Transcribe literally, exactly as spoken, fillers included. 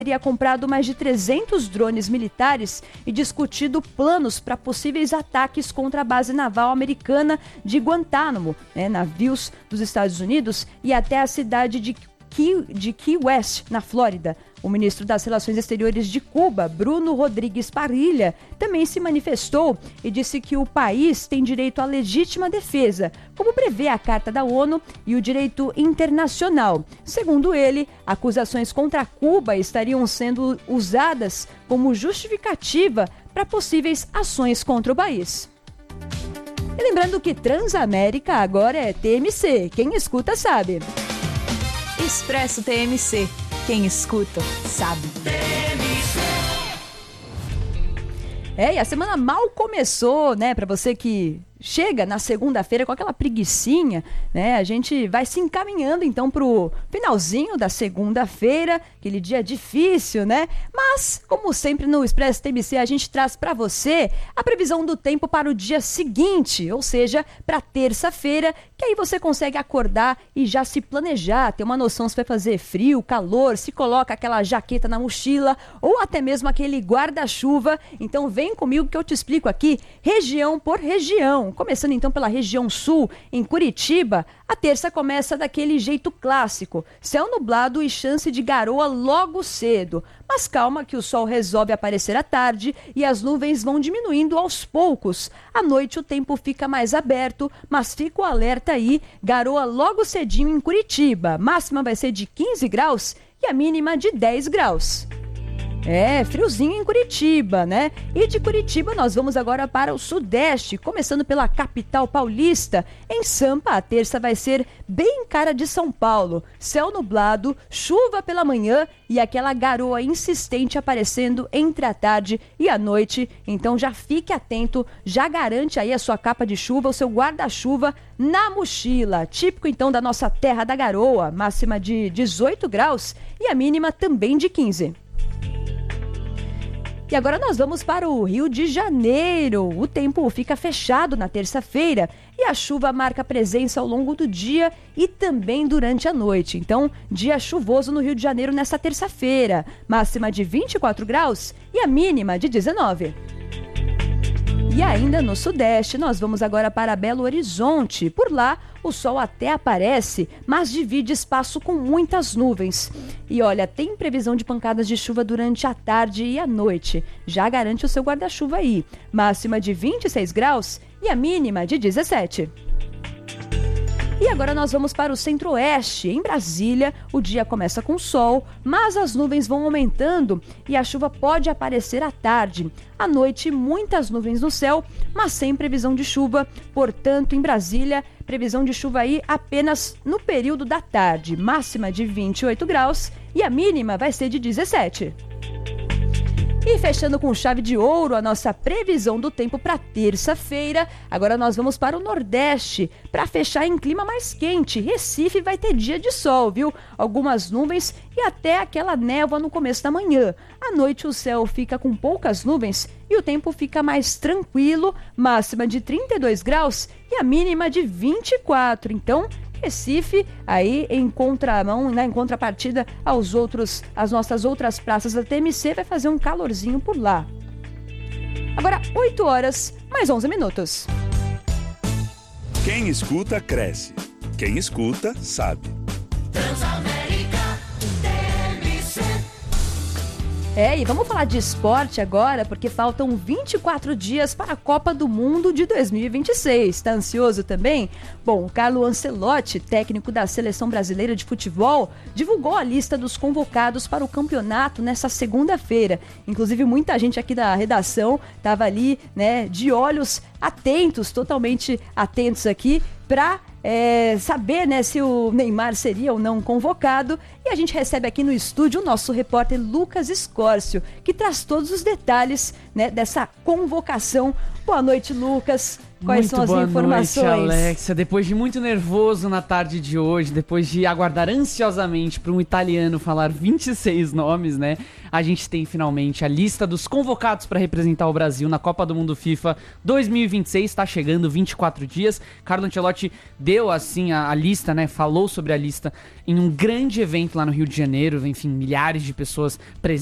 teria comprado mais de trezentos drones militares e discutido planos para possíveis ataques contra a base naval americana de Guantánamo, né, navios dos Estados Unidos e até a cidade de Key, de Key West, na Flórida. O ministro das Relações Exteriores de Cuba, Bruno Rodrigues Parrilla, também se manifestou e disse que o país tem direito à legítima defesa, como prevê a Carta da ONU e o direito internacional. Segundo ele, acusações contra Cuba estariam sendo usadas como justificativa para possíveis ações contra o país. E lembrando que Transamérica agora é T M C, quem escuta sabe. Expresso T M C. Quem escuta, sabe. É, e a semana mal começou, né? Para você que chega na segunda-feira com aquela preguicinha, né? A gente vai se encaminhando então pro finalzinho da segunda-feira, aquele dia difícil, né? Mas, como sempre no Expresso T M C, a gente traz para você a previsão do tempo para o dia seguinte, ou seja, para terça-feira, que aí você consegue acordar e já se planejar, ter uma noção se vai fazer frio, calor, se coloca aquela jaqueta na mochila ou até mesmo aquele guarda-chuva. Então vem comigo que eu te explico aqui, região por região. Começando então pela região sul, em Curitiba, a terça começa daquele jeito clássico, céu nublado e chance de garoa logo cedo. Mas calma que o sol resolve aparecer à tarde e as nuvens vão diminuindo aos poucos. À noite o tempo fica mais aberto, mas fica o alerta aí, garoa logo cedinho em Curitiba. Máxima vai ser de quinze graus e a mínima de dez graus. É, friozinho em Curitiba, né? E de Curitiba nós vamos agora para o sudeste, começando pela capital paulista. Em Sampa, a terça vai ser bem cara de São Paulo. Céu nublado, chuva pela manhã e aquela garoa insistente aparecendo entre a tarde e a noite. Então já fique atento, já garante aí a sua capa de chuva, o seu guarda-chuva na mochila. Típico então da nossa terra da garoa, máxima de dezoito graus e a mínima também de quinze. E agora nós vamos para o Rio de Janeiro. O tempo fica fechado na terça-feira e a chuva marca presença ao longo do dia e também durante a noite. Então, dia chuvoso no Rio de Janeiro nesta terça-feira. Máxima de vinte e quatro graus e a mínima de dezenove. E ainda no sudeste, nós vamos agora para Belo Horizonte. Por lá, o sol até aparece, mas divide espaço com muitas nuvens. E olha, tem previsão de pancadas de chuva durante a tarde e a noite. Já garante o seu guarda-chuva aí. Máxima de vinte e seis graus e a mínima de dezessete. E agora nós vamos para o centro-oeste. Em Brasília, o dia começa com sol, mas as nuvens vão aumentando e a chuva pode aparecer à tarde. À noite, muitas nuvens no céu, mas sem previsão de chuva. Portanto, em Brasília, previsão de chuva aí apenas no período da tarde. Máxima de vinte e oito graus e a mínima vai ser de dezessete. E fechando com chave de ouro a nossa previsão do tempo para terça-feira, agora nós vamos para o Nordeste para fechar em clima mais quente. Recife vai ter dia de sol, viu? Algumas nuvens e até aquela névoa no começo da manhã. À noite o céu fica com poucas nuvens e o tempo fica mais tranquilo, máxima de trinta e dois graus e a mínima de vinte e quatro. Então, Recife, aí em contramão, né, em contrapartida aos outros, as nossas outras praças da T M C, vai fazer um calorzinho por lá. Agora, oito horas, mais onze minutos. Quem escuta, cresce. Quem escuta, sabe. É, e vamos falar de esporte agora, porque faltam vinte e quatro dias para a Copa do Mundo de dois mil e vinte e seis. Tá ansioso também? Bom, Carlo Ancelotti, técnico da Seleção Brasileira de Futebol, divulgou a lista dos convocados para o campeonato nessa segunda-feira. Inclusive, muita gente aqui da redação estava ali, né, de olhos atentos, totalmente atentos aqui, para É, saber, né, se o Neymar seria ou não convocado. E a gente recebe aqui no estúdio o nosso repórter Lucas Escórcio, que traz todos os detalhes, né, dessa convocação. Boa noite, Lucas. Quais muito são as boa informações? Noite, Alexia. Depois de muito nervoso na tarde de hoje, depois de aguardar ansiosamente para um italiano falar vinte e seis nomes, né? A gente tem finalmente a lista dos convocados para representar o Brasil na Copa do Mundo FIFA dois mil e vinte e seis. Está chegando, vinte e quatro dias. Carlo Ancelotti deu assim a, a lista, né? Falou sobre a lista em um grande evento lá no Rio de Janeiro. Enfim, milhares de pessoas presentes.